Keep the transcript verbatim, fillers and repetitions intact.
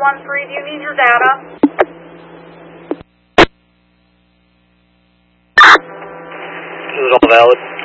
one three. Do you need your data? This is all valid.